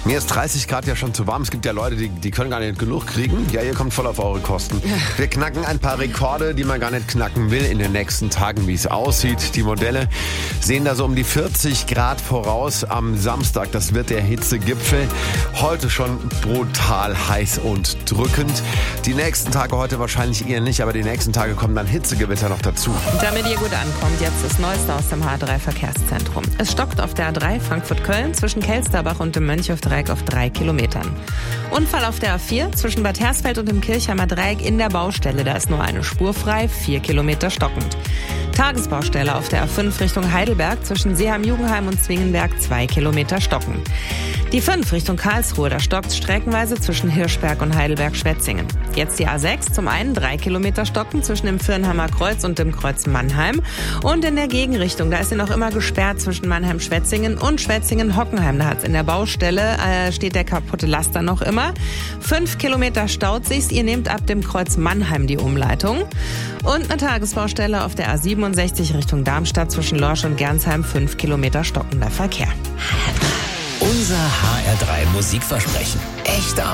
Mir ist 30 Grad ja schon zu warm. Es gibt ja Leute, die können gar nicht genug kriegen. Ja, ihr kommt voll auf eure Kosten. Wir knacken ein paar Rekorde, die man gar nicht knacken will in den nächsten Tagen, wie es aussieht. Die Modelle sehen da so um die 40 Grad voraus am Samstag. Das wird der Hitzegipfel. Heute schon brutal heiß und drückend. Die nächsten Tage heute wahrscheinlich eher nicht, aber die nächsten Tage kommen dann Hitzegewitter noch dazu. Damit ihr gut ankommt, jetzt das Neueste aus dem H3 Verkehrszentrum. Es stockt auf der A3 Frankfurt-Köln zwischen Kelsterbach und dem Mönchhofdreieck auf 3 Kilometern. Unfall auf der A4 zwischen Bad Hersfeld und dem Kirchheimer Dreieck in der Baustelle. Da ist nur eine Spur frei, 4 Kilometer stockend. Tagesbaustelle auf der A5 Richtung Heidelberg zwischen Seeheim-Jugenheim und Zwingenberg, 2 Kilometer stockend. Die 5 Richtung Karlsruhe, da stockt streckenweise zwischen Hirschberg und Heidelberg-Schwetzingen. Jetzt die A6, zum einen 3 Kilometer stocken zwischen dem Viernheimer Kreuz und dem Kreuz Mannheim. Und in der Gegenrichtung, da ist sie noch immer gesperrt zwischen Mannheim-Schwetzingen und Schwetzingen-Hockenheim. Da hat's in der Baustelle, steht der kaputte Laster noch immer. 5 Kilometer staut sich's. Ihr nehmt ab dem Kreuz Mannheim die Umleitung. Und eine Tagesbaustelle auf der A67 Richtung Darmstadt zwischen Lorsch und Gernsheim, 5 Kilometer stockender Verkehr. Unser HR3 Musikversprechen. Echter